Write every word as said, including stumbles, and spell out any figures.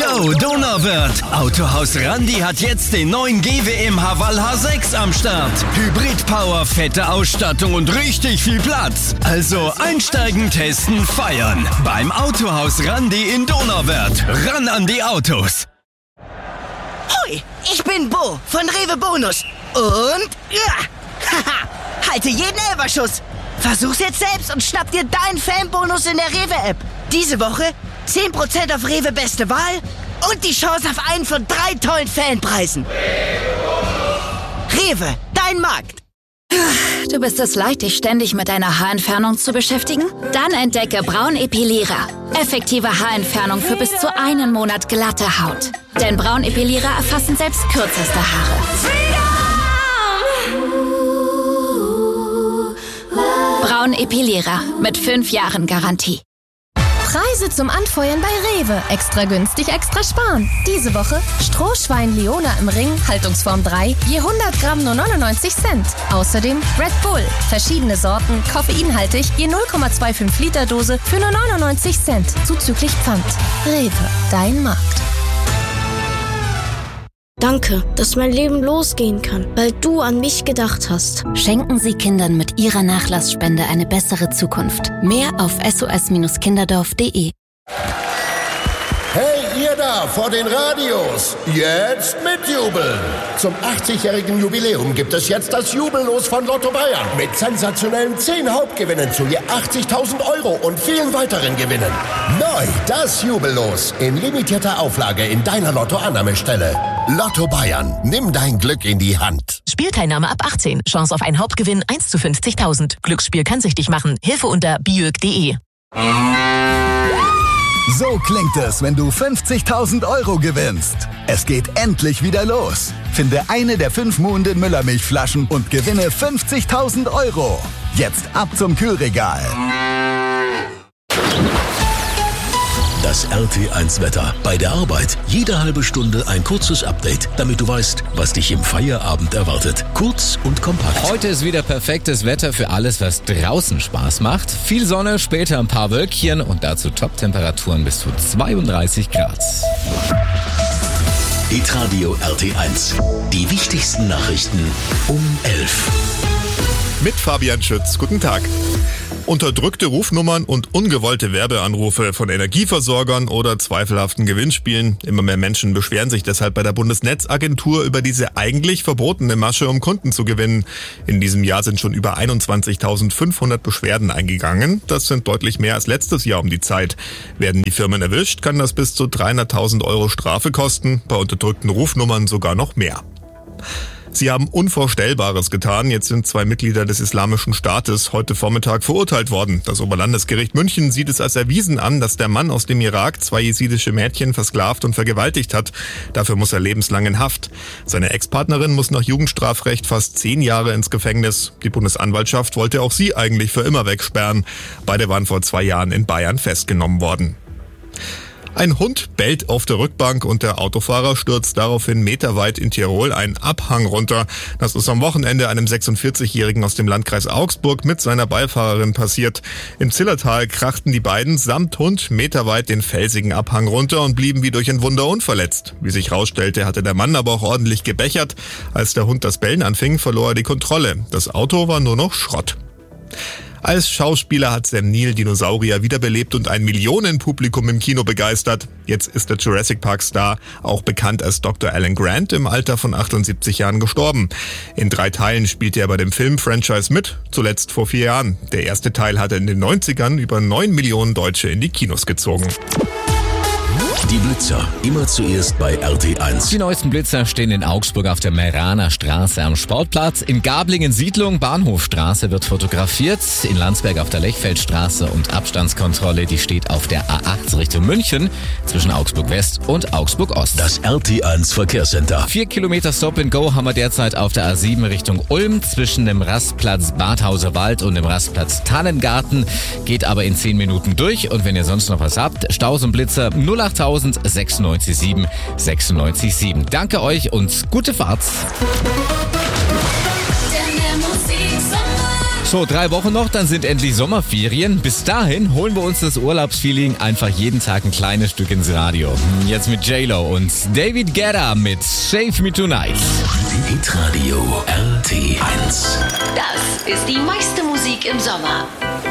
Yo, Donauwörth! Autohaus Randi hat jetzt den neuen G W M Haval H sechs am Start. Hybrid-Power, fette Ausstattung und richtig viel Platz. Also einsteigen, testen, feiern. Beim Autohaus Randi in Donauwörth. Ran an die Autos! Hoi, ich bin Bo von Rewe Bonus. Und ja, haha, halte jeden Elberschuss. Versuch's jetzt selbst und schnapp dir deinen Fanbonus in der Rewe-App. Diese Woche zehn Prozent auf Rewe Beste Wahl und die Chance auf einen von drei tollen Fanpreisen. Rewe, dein Markt. Du bist es leid, dich ständig mit deiner Haarentfernung zu beschäftigen? Dann entdecke Braun Epilierer. Effektive Haarentfernung für bis zu einen Monat glatte Haut. Denn Braun Epilierer erfassen selbst kürzeste Haare. Braun Epilierer mit fünf Jahren Garantie. Preise zum Anfeuern bei Rewe. Extra günstig, extra sparen. Diese Woche Strohschwein Leona im Ring, Haltungsform drei, je hundert Gramm nur neunundneunzig Cent. Außerdem Red Bull, verschiedene Sorten, koffeinhaltig, je null Komma fünfundzwanzig Liter Dose für nur neunundneunzig Cent, zuzüglich Pfand. Rewe, dein Markt. Danke, dass mein Leben losgehen kann, weil du an mich gedacht hast. Schenken Sie Kindern mit Ihrer Nachlassspende eine bessere Zukunft. Mehr auf s o s kinderdorf punkt d e. Hey, ihr da vor den Radios, jetzt mitjubeln! Zum achtzigjährigen Jubiläum gibt es jetzt das Jubellos von Lotto Bayern mit sensationellen zehn Hauptgewinnen zu je achtzigtausend Euro und vielen weiteren Gewinnen. Neu das Jubellos in limitierter Auflage in deiner Lotto-Annahmestelle. Lotto Bayern, nimm dein Glück in die Hand. Spielteilnahme ab achtzehn. Chance auf einen Hauptgewinn eins zu fünfzigtausend. Glücksspiel kann süchtig machen. Hilfe unter biög punkt d e. So klingt es, wenn du fünfzigtausend Euro gewinnst. Es geht endlich wieder los. Finde eine der fünf Muhnden Müllermilchflaschen und gewinne fünfzigtausend Euro. Jetzt ab zum Kühlregal. Das R T eins Wetter. Bei der Arbeit jede halbe Stunde ein kurzes Update, damit du weißt, was dich im Feierabend erwartet. Kurz und kompakt. Heute ist wieder perfektes Wetter für alles, was draußen Spaß macht. Viel Sonne, später ein paar Wölkchen und dazu Top-Temperaturen bis zu zweiunddreißig Grad. Hitradio R T eins. Die wichtigsten Nachrichten um elf. Mit Fabian Schütz. Guten Tag. Unterdrückte Rufnummern und ungewollte Werbeanrufe von Energieversorgern oder zweifelhaften Gewinnspielen. Immer mehr Menschen beschweren sich deshalb bei der Bundesnetzagentur über diese eigentlich verbotene Masche, um Kunden zu gewinnen. In diesem Jahr sind schon über einundzwanzigtausendfünfhundert Beschwerden eingegangen. Das sind deutlich mehr als letztes Jahr um die Zeit. Werden die Firmen erwischt, kann das bis zu dreihunderttausend Euro Strafe kosten. Bei unterdrückten Rufnummern sogar noch mehr. Sie haben Unvorstellbares getan. Jetzt sind zwei Mitglieder des Islamischen Staates heute Vormittag verurteilt worden. Das Oberlandesgericht München sieht es als erwiesen an, dass der Mann aus dem Irak zwei jesidische Mädchen versklavt und vergewaltigt hat. Dafür muss er lebenslang in Haft. Seine Ex-Partnerin muss nach Jugendstrafrecht fast zehn Jahre ins Gefängnis. Die Bundesanwaltschaft wollte auch sie eigentlich für immer wegsperren. Beide waren vor zwei Jahren in Bayern festgenommen worden. Ein Hund bellt auf der Rückbank und der Autofahrer stürzt daraufhin meterweit in Tirol einen Abhang runter. Das ist am Wochenende einem sechsundvierzigjährigen aus dem Landkreis Augsburg mit seiner Beifahrerin passiert. Im Zillertal krachten die beiden samt Hund meterweit den felsigen Abhang runter und blieben wie durch ein Wunder unverletzt. Wie sich rausstellte, hatte der Mann aber auch ordentlich gebechert. Als der Hund das Bellen anfing, verlor er die Kontrolle. Das Auto war nur noch Schrott. Als Schauspieler hat Sam Neill Dinosaurier wiederbelebt und ein Millionenpublikum im Kino begeistert. Jetzt ist der Jurassic Park-Star, auch bekannt als Doktor Alan Grant, im Alter von achtundsiebzig Jahren gestorben. In drei Teilen spielte er bei dem Film-Franchise mit, zuletzt vor vier Jahren. Der erste Teil hatte in den neunzigern über neun Millionen Deutsche in die Kinos gezogen. Die Blitzer, immer zuerst bei R T eins. Die neuesten Blitzer stehen in Augsburg auf der Meraner Straße am Sportplatz. In Gablingen Siedlung, Bahnhofstraße wird fotografiert. In Landsberg auf der Lechfeldstraße und Abstandskontrolle, die steht auf der A acht Richtung München zwischen Augsburg West und Augsburg Ost. Das R T eins Verkehrscenter. Vier Kilometer Stop and Go haben wir derzeit auf der A sieben Richtung Ulm zwischen dem Rastplatz Badhauser Wald und dem Rastplatz Tannengarten. Geht aber in zehn Minuten durch. Und wenn ihr sonst noch was habt, Staus und Blitzer null acht sechsundneunzig sieben sechsundneunzig sieben. Danke euch und gute Fahrt. Der Musik So, drei Wochen noch, dann sind endlich Sommerferien. Bis dahin holen wir uns das Urlaubsfeeling einfach jeden Tag ein kleines Stück ins Radio. Jetzt mit J-Lo und David Guetta mit Save Me Tonight. Hitradio R T eins. Das ist die meiste Musik im Sommer.